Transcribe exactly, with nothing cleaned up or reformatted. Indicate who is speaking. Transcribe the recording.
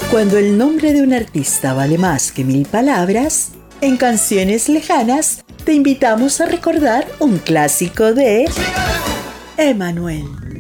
Speaker 1: Cuando el nombre de un artista vale más que mil palabras, en Canciones Lejanas te invitamos a recordar un clásico de Emmanuel.